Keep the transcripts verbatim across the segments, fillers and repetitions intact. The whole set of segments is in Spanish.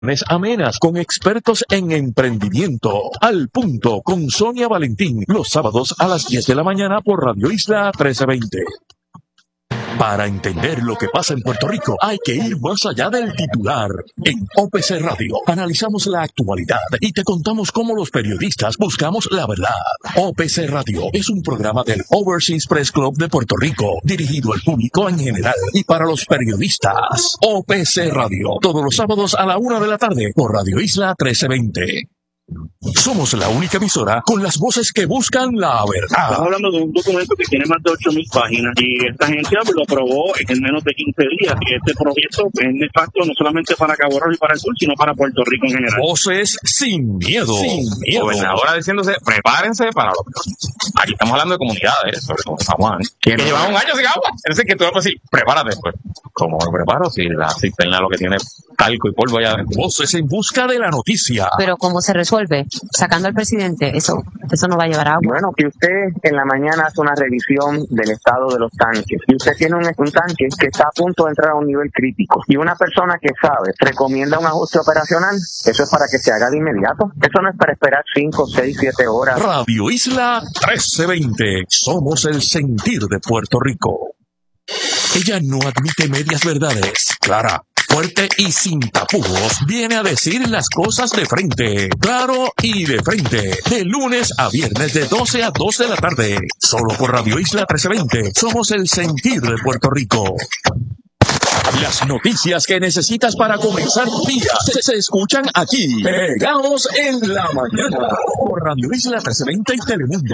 Amenas con expertos en emprendimiento. Al punto con Sonia Valentín, los sábados a las diez de la mañana por Radio Isla trece veinte. Para entender lo que pasa en Puerto Rico, hay que ir más allá del titular. En O P C Radio analizamos la actualidad y te contamos cómo los periodistas buscamos la verdad. O P C Radio es un programa del Overseas Press Club de Puerto Rico, dirigido al público en general y para los periodistas. O P C Radio, todos los sábados a la una de la tarde por Radio Isla trece veinte. Somos la única emisora con las voces que buscan la verdad. Estamos hablando de un documento que tiene más de ocho mil páginas y esta agencia pues, lo aprobó en menos de quince días. Y este proyecto es nefasto no solamente para Cabo Rojo y para el sur, sino para Puerto Rico en general. Voces sin miedo. Sin miedo. Gobernadora diciéndose, prepárense para lo peor. Aquí estamos hablando de comunidades, sobre todo San Juan, que no llevan un año sin agua. Es decir, que tú puedes decir, prepárate. Pues, ¿cómo me preparo si la cisterna lo que tiene talco y polvo allá adentro? Voces en busca de la noticia. Pero ¿cómo se resuelve? Sacando al presidente, eso eso no va a llevar agua. Bueno, que usted en la mañana hace una revisión del estado de los tanques y usted tiene un, un tanque que está a punto de entrar a un nivel crítico y una persona que sabe recomienda un ajuste operacional, eso es para que se haga de inmediato. Eso no es para esperar cinco, seis, siete horas. Radio Isla trece veinte. Somos el sentir de Puerto Rico. Ella no admite medias verdades. Clara, fuerte y sin tapujos, viene a decir las cosas de frente, claro y de frente, de lunes a viernes de doce a dos de la tarde, solo por Radio Isla trece veinte. Somos el sentir de Puerto Rico. Las noticias que necesitas para comenzar tu día se, se escuchan aquí, pegados en la mañana, por Radio Isla trece veinte y Telemundo.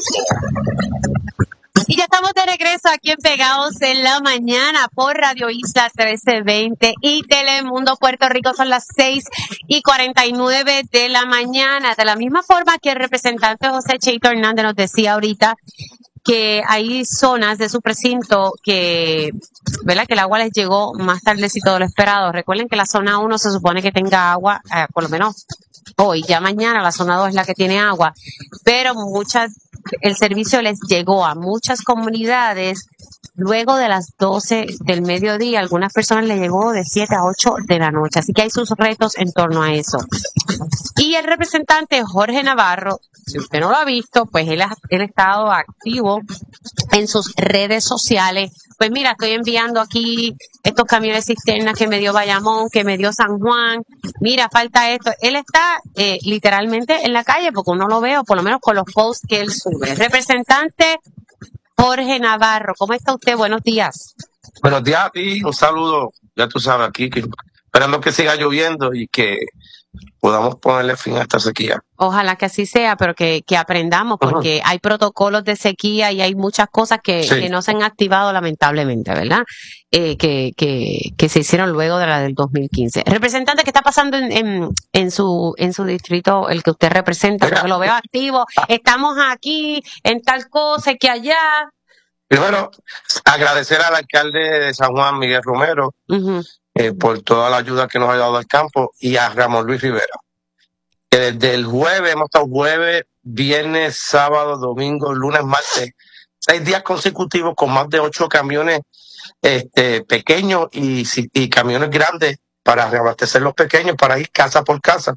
Y ya estamos de regreso aquí en Pegados en la Mañana por Radio Isla trece veinte y Telemundo Puerto Rico. Son las seis y cuarenta y nueve de la mañana. De la misma forma que el representante José Cheito Hernández nos decía ahorita que hay zonas de su precinto que, ¿verdad?, que el agua les llegó más tardecito de lo esperado. Recuerden que la zona uno se supone que tenga agua, eh, por lo menos hoy, ya mañana la zona dos es la que tiene agua, pero muchas, el servicio les llegó a muchas comunidades luego de las doce del mediodía. Algunas personas les llegó de siete a ocho de la noche, así que hay sus retos en torno a eso. Y el representante Jorge Navarro, si usted no lo ha visto, pues él ha, él ha estado activo en sus redes sociales. Pues mira, estoy enviando aquí estos camiones cisternas que me dio Bayamón, que me dio San Juan. Mira, falta esto. Él está eh, literalmente en la calle porque uno lo ve, o por lo menos con los posts que él sube. Representante Jorge Navarro, ¿cómo está usted? Buenos días. Buenos días a ti, un saludo, ya tú sabes, aquí, que, esperando que siga lloviendo y que podamos ponerle fin a esta sequía. Ojalá que así sea, pero que, que aprendamos, porque uh-huh. hay protocolos de sequía y hay muchas cosas que, sí. que no se han activado lamentablemente, ¿verdad? Eh, que, que, que se hicieron luego de la del dos mil quince. Representante, ¿qué está pasando en, en, en su en su distrito, el que usted representa? Porque lo veo activo. Estamos aquí en tal cosa que allá. Primero, agradecer al alcalde de San Juan, Miguel Romero, uh-huh. eh, por toda la ayuda que nos ha dado al campo, y a Ramón Luis Rivera. Que desde el jueves, hemos estado jueves, viernes, sábado, domingo, lunes, martes, seis días consecutivos con más de ocho camiones este, pequeños y, y camiones grandes para reabastecer los pequeños, para ir casa por casa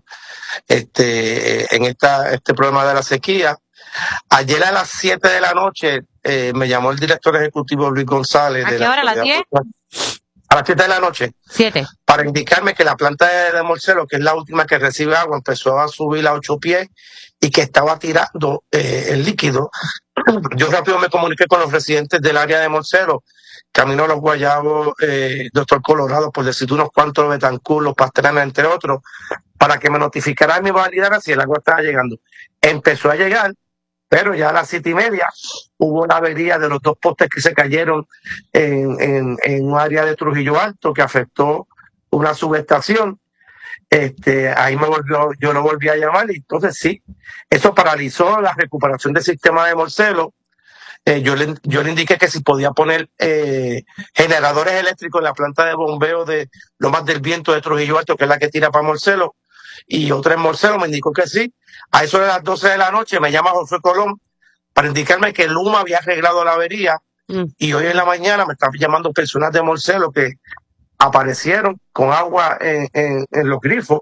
este, en esta, este problema de la sequía. Ayer a las siete de la noche eh, me llamó el director ejecutivo Luis González. ¿A qué qué hora? ¿A las diez? A las siete de la noche. siete. Para indicarme que la planta de, de Morcelo, que es la última que recibe agua, empezó a subir a ocho pies y que estaba tirando eh, el líquido. Yo rápido me comuniqué con los residentes del área de Morcelo, Camino a los Guayabos, eh, Doctor Colorado, por decir unos cuantos, Betancur, Los Pastranas, entre otros, para que me notificaran y me validaran si el agua estaba llegando. Empezó a llegar, pero ya a las siete y media hubo una avería de los dos postes que se cayeron en, en, en un área de Trujillo Alto que afectó una subestación. Este, ahí me volvió, yo lo volví a llamar y entonces sí, eso paralizó la recuperación del sistema de Morcelo. Eh, yo, le, yo le indiqué que si podía poner eh, generadores eléctricos en la planta de bombeo de Lomas del Viento de Trujillo Alto, que es la que tira para Morcelo, y otra en Morcelo, me indicó que sí. A eso de las doce de la noche me llama José Colón para indicarme que Luma había arreglado la avería, mm. y hoy en la mañana me están llamando personas de Morcelo que aparecieron con agua en, en, en los grifos